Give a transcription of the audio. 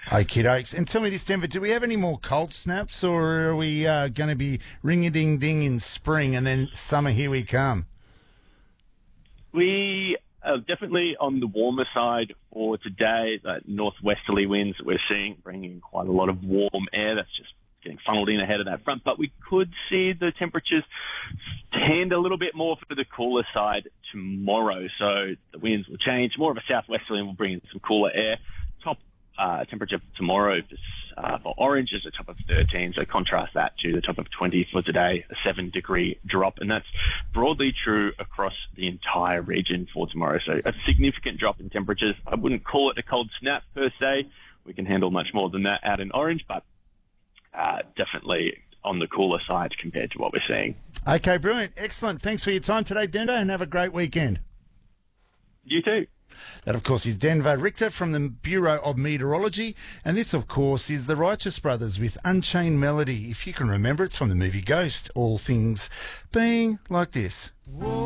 Okie dokes. And tell me this, Denver, do we have any more cold snaps, or are we going to be ring-a-ding-ding in spring and then summer, here we come? We are definitely on the warmer side for today. That northwesterly winds that we're seeing bringing in quite a lot of warm air. That's just getting funneled in ahead of that front. But we could see the temperatures tend a little bit more for the cooler side tomorrow. So the winds will change. More of a southwesterly and will bring in some cooler air. Top temperature tomorrow for Orange is a top of 13, so contrast that to the top of 20 for today, a 7-degree drop, and that's broadly true across the entire region for tomorrow. So a significant drop in temperatures. I wouldn't call it a cold snap per se. We can handle much more than that out in Orange, but definitely on the cooler side compared to what we're seeing. Okay, brilliant. Excellent. Thanks for your time today, Denver, and have a great weekend. You too. That, of course, is Denver Richter from the Bureau of Meteorology. And this, of course, is the Righteous Brothers with Unchained Melody. If you can remember, it's from the movie Ghost. All things being like this. Whoa.